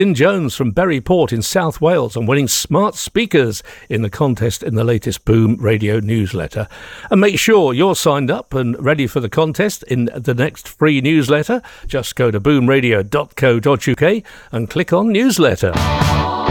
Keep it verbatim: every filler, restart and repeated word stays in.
Lynn Jones from Berryport in South Wales and winning smart speakers in the contest in the latest Boom Radio newsletter. And make sure you're signed up and ready for the contest in the next free newsletter. Just go to boom radio dot co dot uk and click on newsletter.